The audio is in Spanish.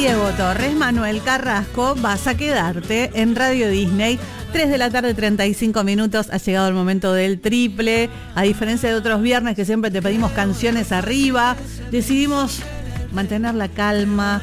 Diego Torres, Manuel Carrasco, Vas a quedarte en Radio Disney. 3 de la tarde, 35 minutos. Ha llegado el momento del triple. A diferencia de otros viernes que siempre te pedimos canciones arriba, decidimos mantener la calma,